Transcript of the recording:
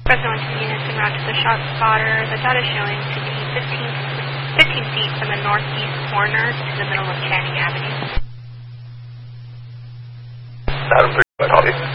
Fresno into units en route to the shot spotter. The data showing to be 15 feet from the northeast corner to the middle of Channing Avenue. Adam 3, copy.